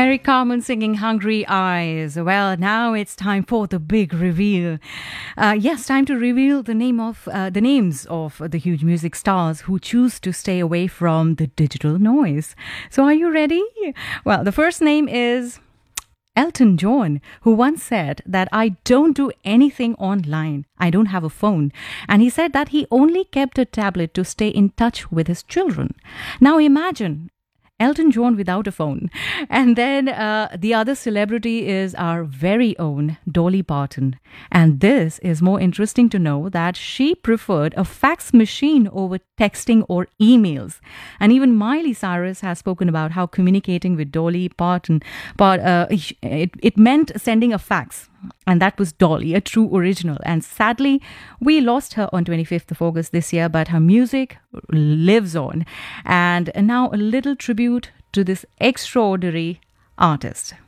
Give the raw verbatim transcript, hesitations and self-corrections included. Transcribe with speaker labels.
Speaker 1: Eric Carmen singing Hungry Eyes. Well, now it's time for the big reveal. Uh, yes, time to reveal the name of uh, the names of the huge music stars who choose to stay away from the digital noise. So are you ready? Well, the first name is Elton John, who once said that I don't do anything online. I don't have a phone. And he said that he only kept a tablet to stay in touch with his children. Now imagine Elton John without a phone. And then uh, the other celebrity is our very own Dolly Parton. And this is more interesting to know that she preferred a fax machine over texting or emails. And even Miley Cyrus has spoken about how communicating with Dolly Parton, but uh, it, it meant sending a fax. And that was Dolly, a true original. And sadly, we lost her on twenty-fifth of August this year, but her music lives on. And now a little tribute to this extraordinary artist.